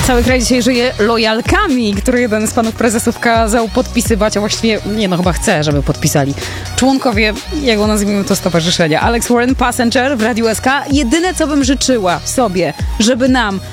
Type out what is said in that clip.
Cały kraj dzisiaj żyje lojalkami, które jeden z panów prezesów kazał podpisywać, a właściwie, chyba chce, żeby podpisali członkowie jego, nazwijmy to, stowarzyszenia. Alex Warren, Passenger w Radiu SK. Jedyne, co bym życzyła sobie, żeby nam